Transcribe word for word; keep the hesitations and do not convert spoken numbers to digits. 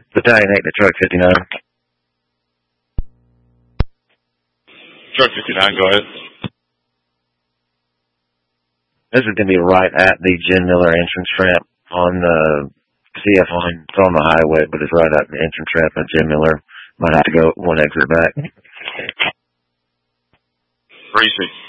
Battalion eight to truck fifty-nine. Truck fifty-nine, go ahead. This is going to be right at the Jen Miller entrance ramp on the C F line. It's on the highway, but it's right at the entrance ramp at Jen Miller. Might have to go one exit back. Where you see?